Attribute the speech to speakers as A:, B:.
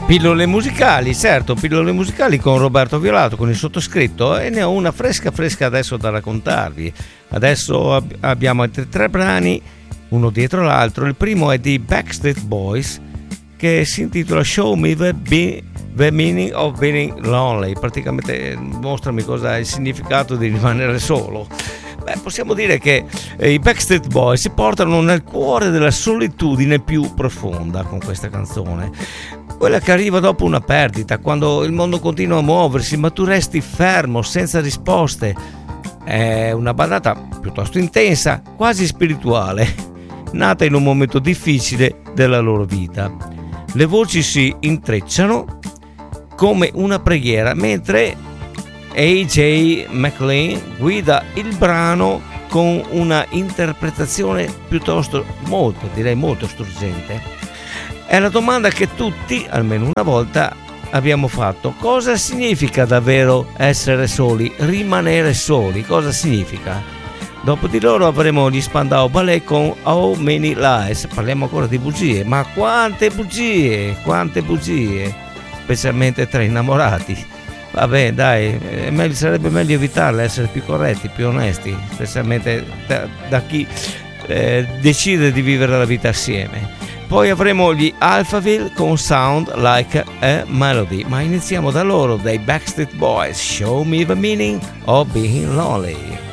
A: Pillole musicali, certo, pillole musicali con Roberto Violato, con il sottoscritto, e ne ho una fresca adesso da raccontarvi. Adesso abbiamo altri 3 brani, uno dietro l'altro. Il primo è di Backstreet Boys, che si intitola Show Me the Meaning of Being Lonely. Praticamente mostrami cosa è il significato di rimanere solo. Beh, possiamo dire che i Backstreet Boys si portano nel cuore della solitudine più profonda con questa canzone, quella che arriva dopo una perdita, quando il mondo continua a muoversi ma tu resti fermo senza risposte. È una ballata piuttosto intensa, quasi spirituale, nata in un momento difficile della loro vita. Le voci si intrecciano come una preghiera mentre AJ McLean guida il brano con una interpretazione piuttosto molto struggente. È la domanda che tutti, almeno una volta, abbiamo fatto. Cosa significa davvero essere soli, rimanere soli? Cosa significa? Dopo di loro avremo gli Spandau Ballet con How Many Lies. Parliamo ancora di bugie, ma quante bugie, specialmente tra innamorati. Vabbè, dai, sarebbe meglio evitarle, essere più corretti, più onesti, specialmente da chi decide di vivere la vita assieme. Poi avremo gli Alphaville con Sound Like a Melody, ma iniziamo da loro, dai Backstreet Boys, Show Me the Meaning of Being Lonely.